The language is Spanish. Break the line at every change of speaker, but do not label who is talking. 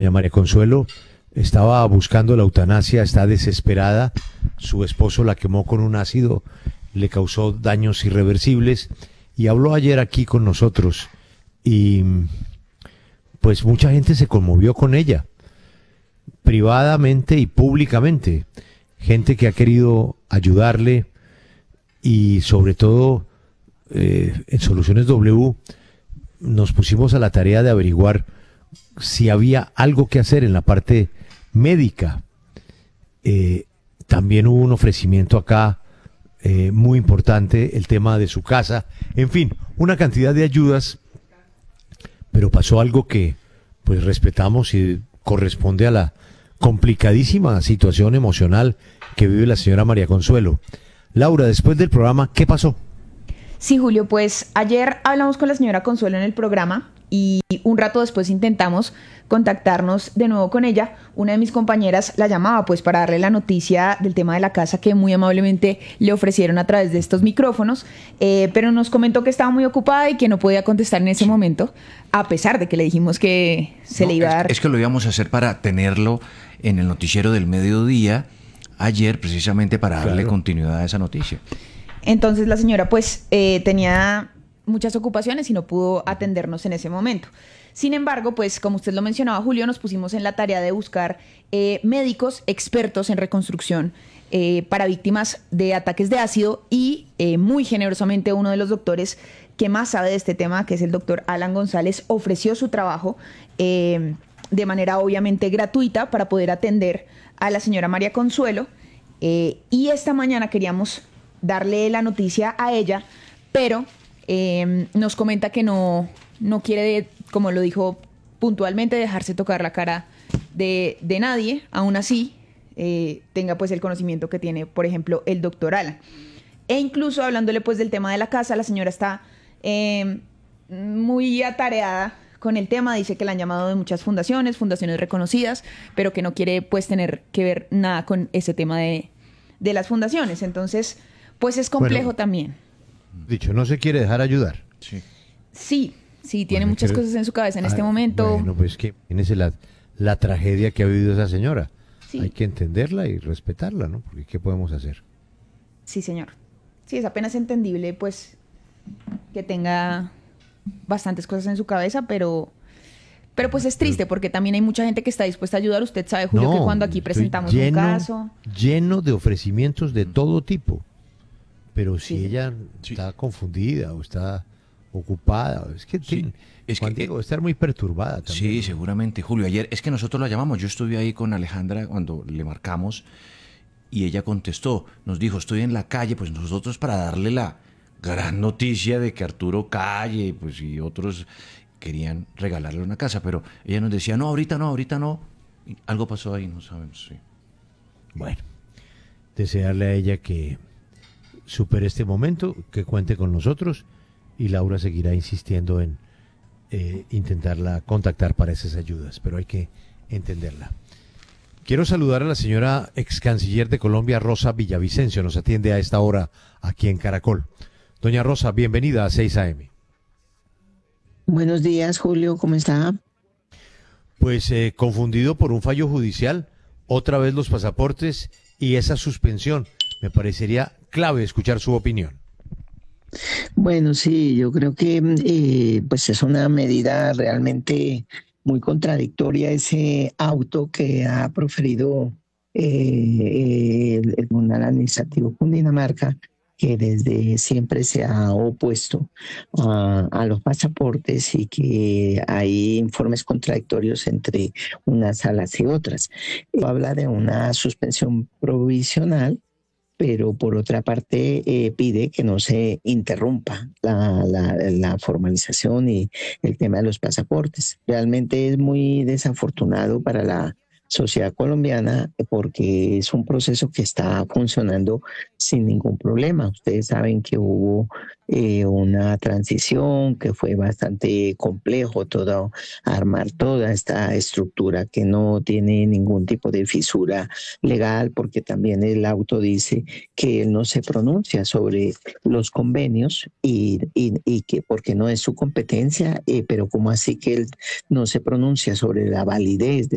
Doña María Consuelo estaba buscando la eutanasia, está desesperada. Su esposo la quemó con un ácido, le causó daños irreversibles y habló ayer aquí con nosotros. Y pues mucha gente se conmovió con ella, privadamente y públicamente. Gente que ha querido ayudarle y sobre todo en Soluciones W nos pusimos a la tarea de averiguar si había algo que hacer en la parte médica. También hubo un ofrecimiento acá muy importante, el tema de su casa, en fin, una cantidad de ayudas, pero pasó algo que pues respetamos y corresponde a la complicadísima situación emocional que vive la señora María Consuelo. Laura, después del programa, ¿qué pasó?
Sí, Julio, pues ayer hablamos con la señora Consuelo en el programa y un rato después intentamos contactarnos de nuevo con ella. Una de mis compañeras la llamaba pues para darle la noticia del tema de la casa que muy amablemente le ofrecieron a través de estos micrófonos, pero nos comentó que estaba muy ocupada y que no podía contestar en ese momento, a pesar de que le dijimos que se le iba a dar.
Es que lo íbamos a hacer para tenerlo en el noticiero del mediodía ayer, precisamente para darle continuidad a esa noticia.
Entonces la señora pues tenía muchas ocupaciones y no pudo atendernos en ese momento. Sin embargo, pues como usted lo mencionaba, Julio, nos pusimos en la tarea de buscar médicos expertos en reconstrucción para víctimas de ataques de ácido y muy generosamente uno de los doctores que más sabe de este tema, que es el doctor Alan González, ofreció su trabajo de manera obviamente gratuita para poder atender a la señora María Consuelo. Y esta mañana queríamos darle la noticia a ella, pero nos comenta que no quiere, como lo dijo puntualmente, dejarse tocar la cara de nadie. Aún así, tenga pues el conocimiento que tiene, por ejemplo, el doctor Alan. E incluso hablándole pues del tema de la casa, la señora está muy atareada con el tema. Dice que la han llamado de muchas fundaciones reconocidas, pero que no quiere pues tener que ver nada con ese tema de las fundaciones. Entonces, pues es complejo también.
Dicho, no se quiere dejar ayudar.
Sí, tiene muchas cosas en su cabeza en este momento.
Bueno, pues que imagínese la tragedia que ha vivido esa señora.
Sí.
Hay que entenderla y respetarla, ¿no? Porque ¿qué podemos hacer?
Sí, señor. Sí, es apenas entendible, pues, que tenga bastantes cosas en su cabeza, pero pues es triste porque también hay mucha gente que está dispuesta a ayudar. Usted sabe, Julio, que cuando aquí presentamos un caso...
Lleno de ofrecimientos de todo tipo. Pero si ella está confundida o está ocupada, es que Juan Diego debe estar muy perturbada también.
Sí, seguramente, Julio. Ayer es que nosotros la llamamos, yo estuve ahí con Alejandra cuando le marcamos y ella contestó, nos dijo, estoy en la calle, pues nosotros para darle la gran noticia de que Arturo Calle pues, y otros querían regalarle una casa, pero ella nos decía, no, ahorita no. Y algo pasó ahí, no sabemos. Sí.
Bueno, desearle a ella que supere este momento, que cuente con nosotros y Laura seguirá insistiendo en intentarla contactar para esas ayudas, pero hay que entenderla. Quiero saludar a la señora ex canciller de Colombia, Rosa Villavicencio, nos atiende a esta hora aquí en Caracol. Doña Rosa, bienvenida a 6 AM.
Buenos días, Julio, ¿cómo está?
Pues confundido por un fallo judicial, otra vez los pasaportes y esa suspensión. Me parecería clave escuchar su opinión.
Bueno, sí, yo creo que pues es una medida realmente muy contradictoria ese auto que ha proferido el Tribunal Administrativo Cundinamarca, que desde siempre se ha opuesto a los pasaportes y que hay informes contradictorios entre unas salas y otras. Habla de una suspensión provisional, pero por otra parte pide que no se interrumpa la formalización y el tema de los pasaportes. Realmente es muy desafortunado para la sociedad colombiana porque es un proceso que está funcionando sin ningún problema. Ustedes saben que hubo una transición que fue bastante complejo, armar toda esta estructura que no tiene ningún tipo de fisura legal, porque también el auto dice que él no se pronuncia sobre los convenios y que porque no es su competencia, pero como así que él no se pronuncia sobre la validez de